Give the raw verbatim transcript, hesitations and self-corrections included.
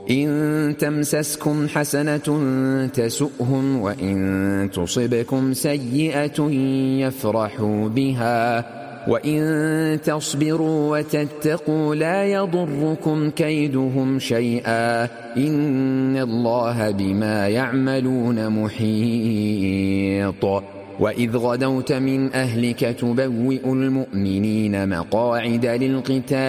إن تمسسكم حسنة تسؤهم وإن تصبكم سيئة يفرحوا بها وإن تصبروا وتتقوا لا يضركم كيدهم شيئا إن الله بما يعملون محيط. وإذ غدوت من أهلك تبوئ المؤمنين مقاعد للقتال